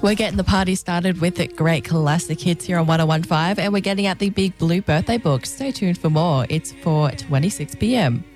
We're getting the party started with it. Great classic hits here on 101.5, and we're getting out the Big Blue birthday book. Stay tuned for more. It's for 26 p.m.